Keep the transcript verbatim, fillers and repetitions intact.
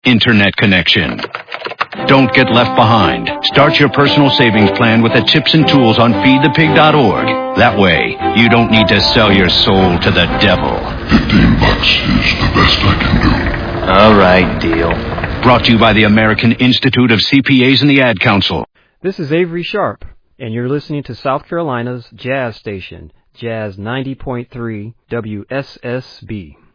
internet connection. Don't get left behind. Start your personal savings plan with the tips and tools on feed the pig dot org. That way, you don't need to sell your soul to the devil. Fifteen bucks is the best I can do. All right, deal. Brought to you by the American Institute of C P As and the Ad Council. This is Avery Sharp, and you're listening to South Carolina's Jazz Station, Jazz ninety point three W S S B.